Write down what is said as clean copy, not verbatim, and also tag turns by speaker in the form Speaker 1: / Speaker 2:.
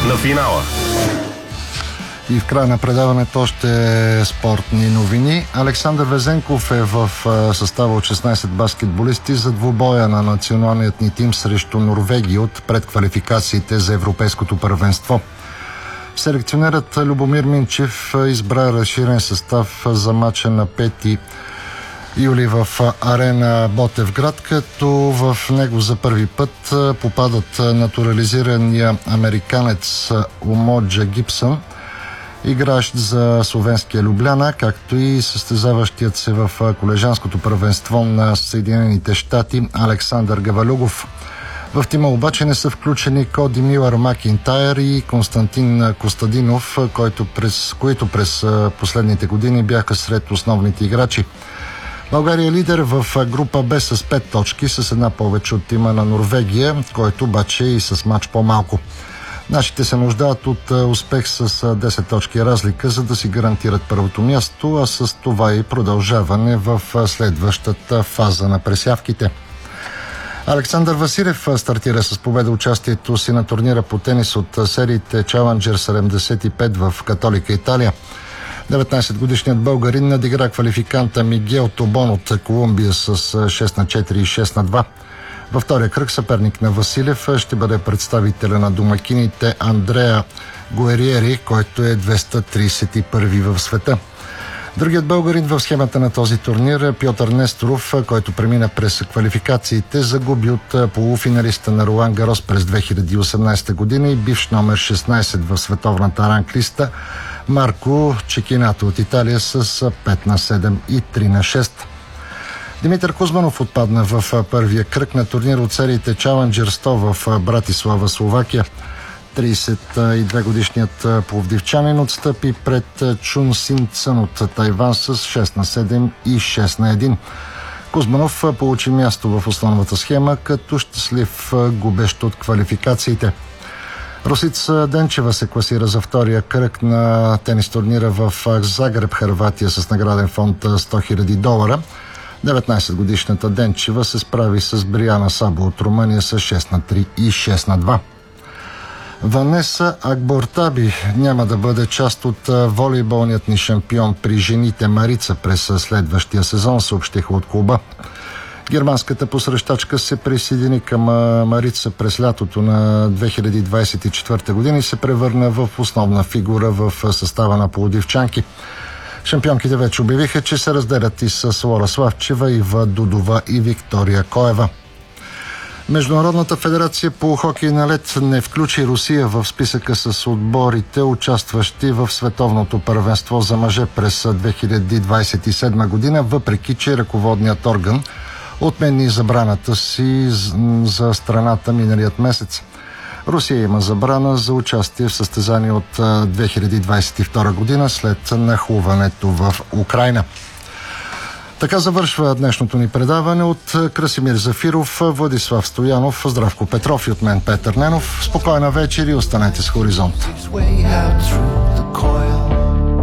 Speaker 1: на финала.
Speaker 2: И в края на предаването още спортни новини. Александър Везенков е в състава от 16 баскетболисти за двубоя на националният ни тим срещу Норвегия от предквалификациите за Европейското първенство. Селекционерът Любомир Минчев избра разширен състав за мача на 5 юли в арена Ботевград, като в него за първи път попадат натурализирания американец Умоджа Гибсън, играещ за словенския Любляна, както и състезаващият се в колежанското първенство на Съединените щати Александър Гавалюгов. В тима обаче не са включени Коди Милър Макинтайр и Константин Костадинов, които през последните години бяха сред основните играчи. България е лидер в група Б с 5 точки, с една повече от тима на Норвегия, който обаче и с мач по-малко. Нашите се нуждаят от успех с 10 точки разлика, за да си гарантират първото място, а с това и продължаване в следващата фаза на пресявките. Александър Василев стартира с победа участието си на турнира по тенис от сериите Challenger 75 в Католика, Италия. 19-годишният българин надигра квалификанта Мигел Тобон от Колумбия с 6-4 и 6-2. Във втория кръг съперник на Василев ще бъде представителя на домакините Андреа Гуериери, който е 231 в света. Другият българин в схемата на този турнир е Пьотър Несторов, който премина през квалификациите, загуби от полуфиналиста на Ролан Гарос през 2018 година и бивш номер 16 в световната ранглиста Марко Чекинато от Италия с 5-7 и 3-6. Димитър Кузманов отпадна в първия кръг на турнир от сериите Challenger 100 в Братислава, Словакия. 32-годишният пловдивчанин отстъпи пред Чун Син Цън от Тайван с 6-7 и 6-1. Кузманов получи място в основната схема, като щастлив губещ от квалификациите. Русица Денчева се класира за втория кръг на тенис турнира в Загреб, Хърватия, с награден фонд $100 000. 19-годишната Денчева се справи с Бриана Сабо от Румъния с 6-3 и 6-2. Ванеса Акбортаби няма да бъде част от волейболният ни шампион при жените Марица през следващия сезон, съобщиха от клуба. Германската посрещачка се присъедини към Марица през лятото на 2024 година и се превърна в основна фигура в състава на пловдивчанки. Шампионките вече обявиха, че се разделят и с Лора Славчева, Ива Дудова и Виктория Коева. Международната федерация по хокей на лед не включи Русия в списъка с отборите, участващи в световното първенство за мъже през 2027 година, въпреки че ръководният орган отмени забраната си за страната миналият месец. Русия има забрана за участие в състезание от 2022 година след нахлуването в Украйна. Така завършва днешното ни предаване. От Красимир Зафиров, Владислав Стоянов, Здравко Петров и от мен Петър Ненов. Спокойна вечер и останете с Хоризонт.